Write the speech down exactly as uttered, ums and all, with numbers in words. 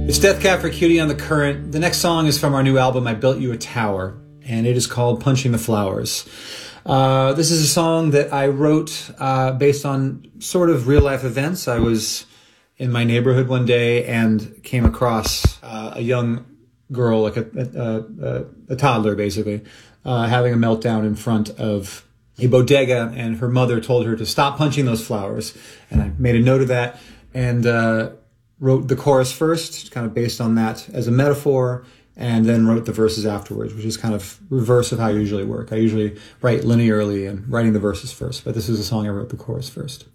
It's Death Cab for Cutie on The Current. The next song is from our new album, I Built You a Tower, and it is called Punching the Flowers. Uh, this is a song that I wrote uh, based on sort of real-life events. I was in my neighborhood one day and came across uh, a young girl, like a, a, a, a toddler, basically, uh, having a meltdown in front of a bodega, and her mother told her to stop punching those flowers. And I made a note of that and uh, wrote the chorus first, kind of based on that as a metaphor, and then wrote the verses afterwards, which is kind of reverse of how I usually work. I usually write linearly and writing the verses first, but this is a song I wrote the chorus first.